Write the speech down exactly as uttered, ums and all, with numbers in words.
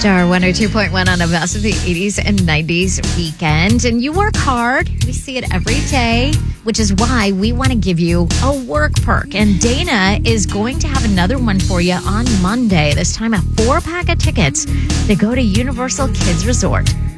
Star one oh two point one on the best of the eighties and nineties weekend. And you work hard. We see it every day, which is why we want to give you a work perk. And Dana is going to have another one for you on Monday. This time a four-pack of tickets to go to Universal Kids Resort.